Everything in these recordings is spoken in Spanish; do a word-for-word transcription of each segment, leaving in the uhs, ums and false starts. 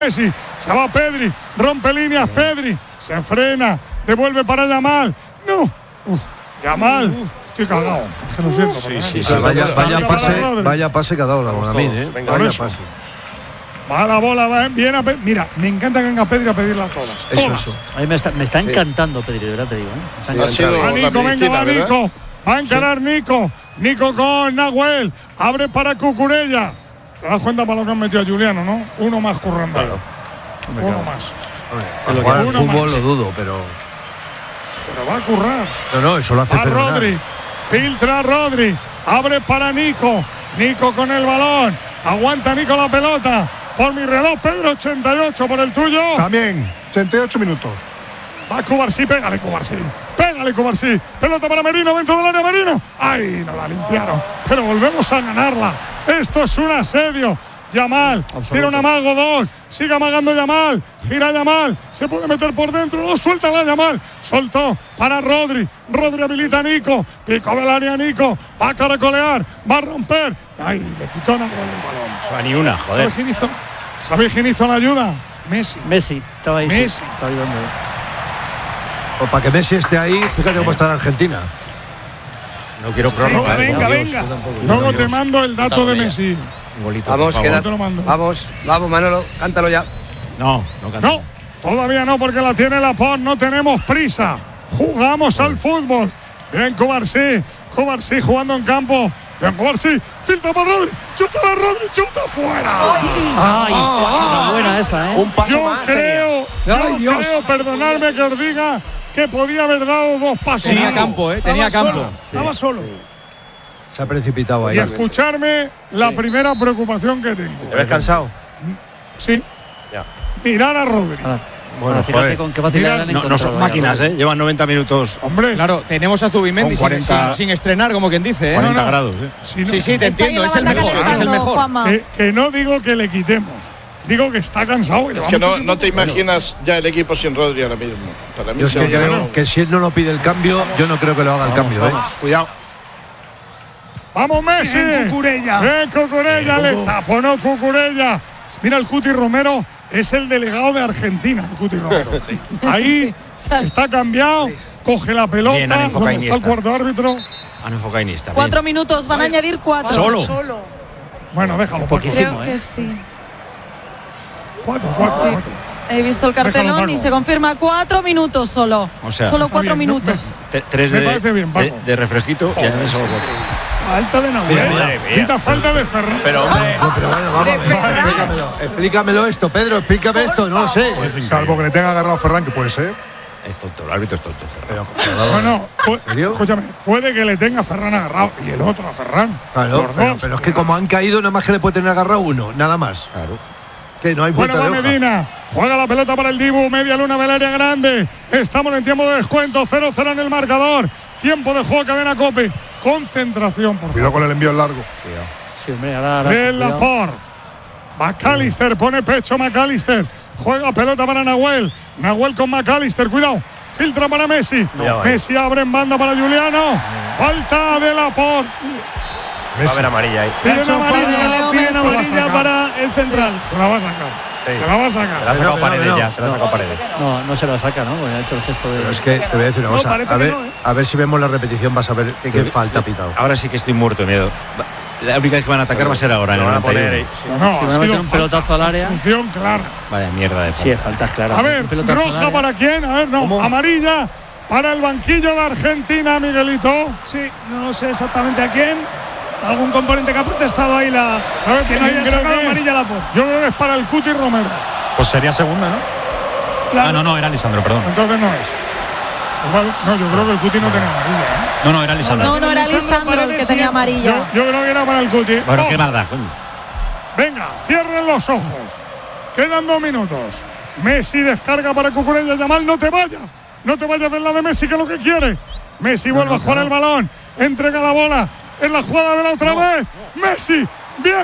Messi, se va Pedri, rompe líneas Pedri, se frena, devuelve para Yamal. No, uf, Yamal, estoy cagado. Es que lo siento. Sí, sí, sí, vaya, vaya, pase, vaya pase que ha dado la Bonamín, ¿eh? Venga, vaya eso. pase. Va la bola, va bien a Pedri. Mira, me encanta que venga Pedri a pedirla a todas. Eso, todas. eso. A mí me está, me está Sí. encantando Pedri, de verdad te digo. ¿eh? Me está Ha encantando. sido Va la Nico, venga, medicina, va ¿verdad? Nico. Va a encarar Nico. Nico con Nahuel. Abre para Cucurella. Te das cuenta para lo que han metido a Juliano, ¿no? Uno más currando. Claro. Hombre, Uno claro. más. Hombre, para jugar al uno fútbol más. lo dudo, pero. Pero va a currar. No, no, eso lo hace A fenomenal. Rodri. Filtra Rodri. Abre para Nico. Nico con el balón. Aguanta Nico la pelota. Por mi reloj, Pedro, ochenta y ocho. Por el tuyo. También, ochenta y ocho minutos. Va Cubarsí, pégale Cubarsí. Pégale Cubarsí. Pelota para Merino dentro del área Merino. ¡Ay! No la limpiaron. Pero volvemos a ganarla. Esto es un asedio. Yamal. Absoluto. Tira un amago, dos. Sigue amagando Yamal. Gira Yamal. Se puede meter por dentro. No, suelta la Yamal. Soltó para Rodri. Rodri habilita a Nico. Pico del área Nico. Va a caracolear. Va a romper. ¡Ay! Le quitó Nahuel el balón. O sea, ni una, joder. ¿Sabéis quién hizo? ¿Sabéis quién hizo la ayuda? Messi. Messi, estaba ahí. sí, Messi. estaba ayudando. O para que Messi esté ahí, fíjate cómo está en Argentina. No quiero prórroga. Venga, ¿eh? venga, Dios. venga. Luego te mando el dato de Messi. Un golito, Vamos, por queda. favor. te lo mando. Vamos, vamos, Manolo, cántalo ya. No, no canta. No, todavía no, porque la tiene Laporte. No tenemos prisa. Jugamos al fútbol. Bien, Cubarsí. Cubarsí jugando en campo. Bien, Cubarsí. Filtra para Rodri. Chuta la Rodri. Chuta fuera. ¡Ay! Una buena esa, ¿eh? Un paso Yo más. creo, yo Ay, Dios. creo, perdonadme que os diga que podía haber dado dos pasos. Tenía más. campo, ¿eh? Tenía Estaba campo. solo, Estaba solo. Se ha precipitado ahí. Y escucharme la primera preocupación que tengo. ¿Te ves cansado? Sí. Ya. Mirar a Rodri. Ahora, Bueno, ahora, fíjate joder. con qué facilidad Mira, han No, no encontrado son ya, máquinas, Rodri. ¿eh? Llevan noventa minutos, Hombre, Claro, tenemos a Zubimendi Con sin, cuarenta sin- sin estrenar, como quien dice, ¿eh? cuarenta no, no. grados, ¿eh? si no- Sí, sí, te Está ahí entiendo, en es la el banda mejor, es el calentando, mejor. Juanma. que, que no digo que le quitemos. Digo que está cansado. Es que no, no te imaginas ya el equipo sin Rodri ahora mismo. Para mí Yo es se que va a creo ganar. que si él no lo pide el cambio, yo no creo que lo haga el cambio, ¿eh? Cuidado. ¡Vamos, Messi! Bien, Cucurella. ¡Bien, Cucurella! Le taponó Cucurella. Mira, el Cuti Romero es el delegado de Argentina, el Cuti Romero. Ahí sal. está cambiado, coge la pelota, Bien, han enfocado donde está el Iniesta. cuarto árbitro. Han enfocado Iniesta. Cuatro minutos, van a añadir cuatro. Solo. Solo. Bueno, déjalo. Poquísimo. Creo ¿eh? que sí. Cuatro, Sí, cuatro, sí. cuatro. He visto el Déjalo, cartelón Paco. y se confirma cuatro minutos solo. O sea, solo está cuatro bien, ¿no? minutos. Te- tres Me de, parece bien, de, Paco. de refresquito y añaden solo cuatro. Falta de Nahuel. Quita falta de Ferran. Pero hombre, No, pero bueno, vamos, explícamelo, explícamelo esto, Pedro, explícame esto, no lo sé. Salvo que le tenga agarrado a Ferran, que puede ser. es tonto, el árbitro es tonto. Pero, Bueno, pu- serio? escúchame, puede que le tenga a Ferran agarrado y el otro a Ferran. claro, Los pero, dos. pero es que como han caído, nada más que le puede tener agarrado uno, nada más. Claro. Que no hay Bueno, vuelta va de hoja. Medina. Juega la pelota para el Dibu. Media luna del área grande. Estamos en tiempo de descuento. cero cero en el marcador. Tiempo de juego, cadena Cope. Concentración, por favor. Cuidado con el envío largo. Sí, hombre, ahora. ahora De cuidado. Laporte. McAllister pone pecho. McAllister. Juega pelota para Nahuel. Nahuel con McAllister. Cuidado. Filtra para Messi. Messi abre en banda para Juliano. Falta de Laporte. Va a haber amarilla ahí. Piden Hecho amarilla. falta, piden Se la va a amarilla sacar. para el central. Se la va a sacar. Se la va a Se la ha sacar. sacado no, Paredes no, ya, se la ha no. sacado Paredes. No, no se la saca, ¿no? Porque ha hecho el gesto de. Pero es que te voy a decir una No, cosa. parece A que ver, no, ¿eh? a ver si vemos la repetición, vas a ver qué, qué falta ha pitado. Ahora sí que estoy muerto de miedo. Va- La única vez que van a atacar va a ser ahora, en el noventa y uno. No, Si ha van a meter sido un pelotazo al área. Función clara. Vaya mierda de Sí, falta. faltas claras. A ver, Un pelotazo al roja área. para quién, a ver, no, amarilla para el banquillo de Argentina, Miguelito. Sí, no sé exactamente a quién. Algún componente que ha protestado ahí la. ¿Sabes Que no quién haya creo sacado que es? amarilla la por. Yo creo que es para el Cuti Romero. Pues sería segunda, ¿no? Claro. Ah, no, no, era Lisandro, perdón. Entonces no es. Igual, no, yo creo que el Cuti no tenía amarilla. ¿eh? No, no, era Lisandro. No, no, era Lisandro Lisandro el que Paredes, tenía sí. amarilla. Yo, yo creo que era para el Cuti. Bueno, Oh, qué maldad, coño. venga, cierren los ojos. Quedan dos minutos. Messi descarga para Cucurella. Yamal, no te vayas. No te vayas del lado de Messi, que es lo que quiere. Messi vuelve a jugar el balón. Entrega la bola. En la jugada de la otra vez. Messi, bien.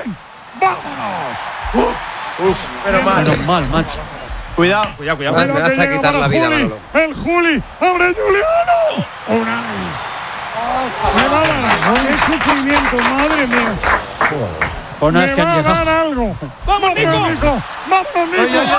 ¡Vámonos! Uf, Pero mal. Menos mal, macho. Cuidado, cuidado, cuidado. Me Mira vas que a llega quitar para la vida, Juli. Manolo. El Juli. ¡Abre Juliano! Unai. Me va a dar. ¡Qué sufrimiento, madre mía! Por una vez me que va han a llegado. dar algo. ¡Vamos, Nico! ¡Vámonos, Nico! ¡Vámonos, Nico! Ay, ay, ay.